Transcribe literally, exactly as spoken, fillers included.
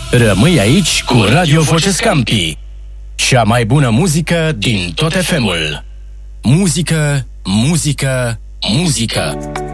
Rămâi aici cu Radio Voce Campi. Cea mai bună muzică din tot F M-ul. Muzică, muzică, muzică.